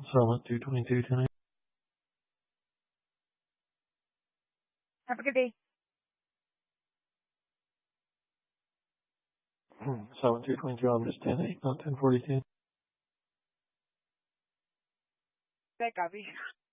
Summit 222 10. Have a good day. Summit 222, I'm just 10 8, not 1042. Bye, copy.